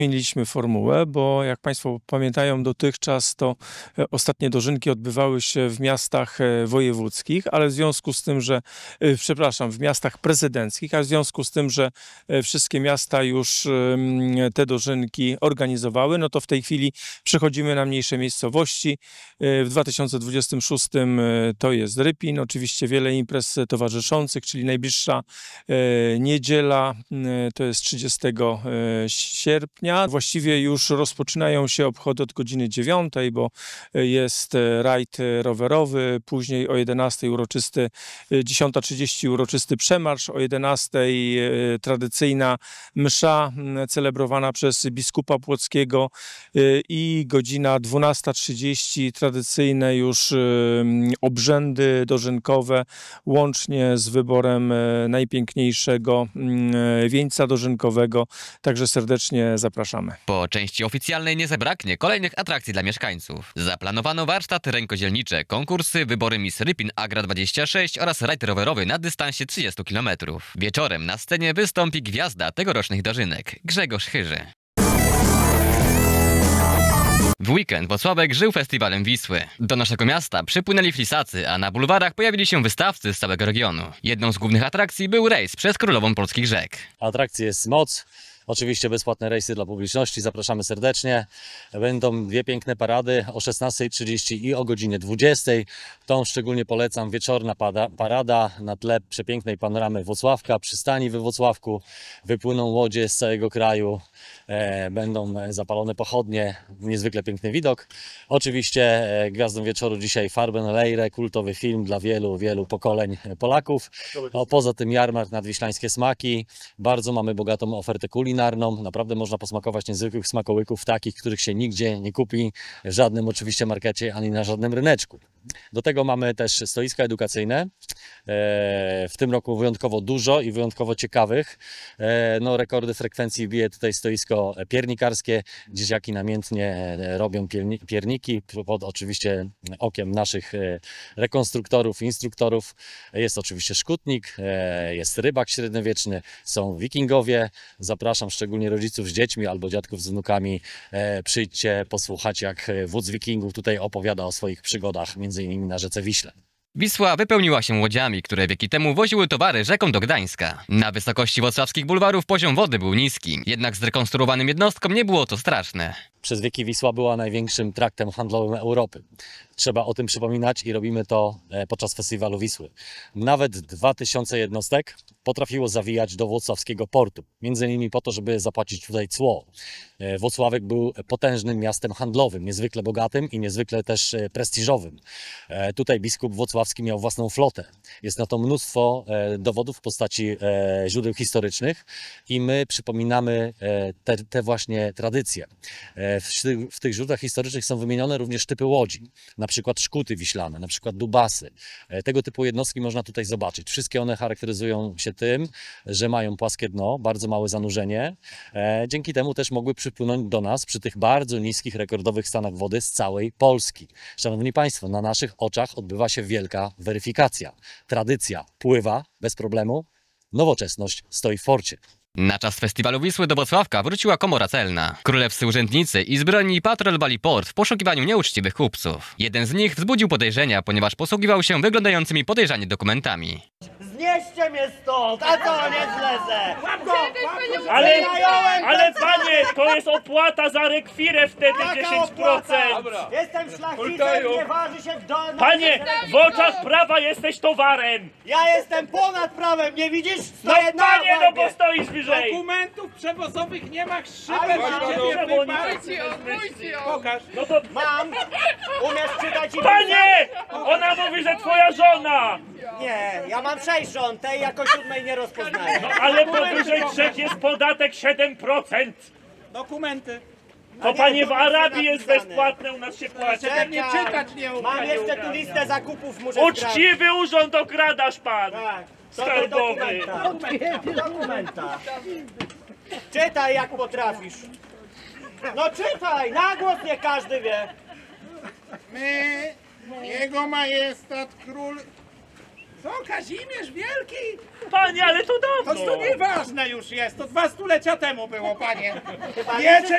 Zmieniliśmy formułę, bo jak Państwo pamiętają, dotychczas to ostatnie dożynki odbywały się w miastach wojewódzkich, ale w związku z tym, że, przepraszam, w miastach prezydenckich, a w związku z tym, że wszystkie miasta już te dożynki organizowały, no to w tej chwili przechodzimy na mniejsze miejscowości. W 2026 to jest Rypin, oczywiście wiele imprez towarzyszących, czyli najbliższa niedziela to jest 30 sierpnia. Właściwie już rozpoczynają się obchody od godziny 9, bo jest rajd rowerowy, później o 11 uroczysty, 10:30 uroczysty przemarsz, o 11 tradycyjna msza celebrowana przez biskupa płockiego i godzina 12:30 tradycyjne już obrzędy dożynkowe, łącznie z wyborem najpiękniejszego wieńca dożynkowego. Także serdecznie zapraszamy. Po części oficjalnej nie zabraknie kolejnych atrakcji dla mieszkańców. Zaplanowano warsztaty rękodzielnicze, konkursy, wybory Miss Rypin Agra 26 oraz rajd rowerowy na dystansie 30 km. Wieczorem na scenie wystąpi gwiazda tegorocznych dożynek, Grzegorz Chyży. W weekend Włocławek żył festiwalem Wisły. Do naszego miasta przypłynęli flisacy, a na bulwarach pojawili się wystawcy z całego regionu. Jedną z głównych atrakcji był rejs przez Królową Polskich Rzek. Atrakcji jest moc. Oczywiście bezpłatne rejsy dla publiczności, zapraszamy serdecznie. Będą dwie piękne parady o 16:30 i o godzinie 20:00. Tą szczególnie polecam, wieczorna parada na tle przepięknej panoramy Włocławka, przystani we Włocławku. Wypłyną łodzie z całego kraju, będą zapalone pochodnie, niezwykle piękny widok. Oczywiście gwiazdą wieczoru dzisiaj Farben Leire, kultowy film dla wielu pokoleń Polaków. Poza tym jarmark Nadwiślańskie Smaki. Bardzo mamy bogatą ofertę kulinarną. Naprawdę można posmakować niezwykłych smakołyków, takich, których się nigdzie nie kupi, w żadnym oczywiście markecie, ani na żadnym ryneczku. Do tego mamy też stoiska edukacyjne. W tym roku wyjątkowo dużo i wyjątkowo ciekawych. No, rekordy frekwencji bije tutaj stoisko piernikarskie. Dzieciaki namiętnie robią pierniki pod oczywiście okiem naszych rekonstruktorów, instruktorów. Jest oczywiście szkutnik, jest rybak średniowieczny, są wikingowie. Zapraszam szczególnie rodziców z dziećmi albo dziadków z wnukami. Przyjdźcie, posłuchać, jak wódz wikingów tutaj opowiada o swoich przygodach, między innymi na rzece Wiśle. Wisła wypełniła się łodziami, które wieki temu woziły towary rzeką do Gdańska. Na wysokości włocławskich bulwarów poziom wody był niski, jednak zrekonstruowanym jednostkom nie było to straszne. Przez wieki Wisła była największym traktem handlowym Europy. Trzeba o tym przypominać i robimy to podczas festiwalu Wisły. Nawet 2000 jednostek potrafiło zawijać do włocławskiego portu. Między innymi po to, żeby zapłacić tutaj cło. Włocławek był potężnym miastem handlowym, niezwykle bogatym i niezwykle też prestiżowym. Tutaj biskup włocławski miał własną flotę. Jest na to mnóstwo dowodów w postaci źródeł historycznych i my przypominamy te właśnie tradycje. W tych źródłach historycznych są wymienione również typy łodzi, na przykład szkuty wiślane, na przykład dubasy. Tego typu jednostki można tutaj zobaczyć. Wszystkie one charakteryzują się tym, że mają płaskie dno, bardzo małe zanurzenie. Dzięki temu też mogły przypłynąć do nas przy tych bardzo niskich, rekordowych stanach wody z całej Polski. Szanowni Państwo, na naszych oczach odbywa się wielka weryfikacja. Tradycja pływa bez problemu, nowoczesność stoi w forcie. Na czas festiwalu Wisły do Włocławka wróciła komora celna. Królewscy urzędnicy i zbrojni patrolowali port w poszukiwaniu nieuczciwych kupców. Jeden z nich wzbudził podejrzenia, ponieważ posługiwał się wyglądającymi podejrzanie dokumentami. Znieście mnie stąd, a co, nie zlezę! Ale panie, to jest opłata za rekwirę wtedy 10%. Jestem szlachcicem, nie waży się w dolnym... Panie, w oczach prawa jesteś towarem. Ja jestem ponad prawem, nie widzisz? No Stoję na panie, no łapie. bo stoisz wyżej. Dokumentów przewozowych nie ma, Ale szybę mam. na ciebie Pokaż. No to... Mam! Umiesz czytać i Panie! Ona mówi, że twoja żona. Nie, ja mam 6 żon, tej jako 7 nie rozpoznaję. No ale powyżej 3 jest podatek 7%. Dokumenty. To nie, panie w to Arabii jest jest napisane. bezpłatne, u nas się płaci. Nie czytać nie umiem. Mam jeszcze tu listę zakupów, muszę Uczciwy urząd okradasz pan. Tak, to Skarbowy. dokumenta. Czytaj jak potrafisz. No czytaj, na głos nie każdy wie. My, jego majestat król Co, Kazimierz Wielki? Panie, ale to dawno. To nieważne już jest, to 2 stulecia temu było, panie. Chyba Wiecie,